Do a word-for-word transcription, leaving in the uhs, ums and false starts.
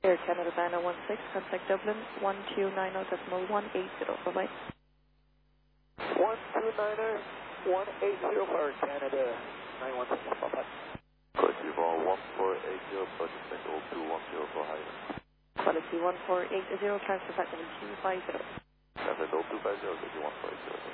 Air Canada nine oh one six, contact Dublin one two nine zero decimal one eight zero. Bye-bye. one two nine zero one eight zero for Air Canada nine one six. Bye-bye. Quality Vol one four eight zero, approach single two one zero for Highland. Quality one four eight zero, transfer flight level two five zero. Transfer two five zero, one four eight zero.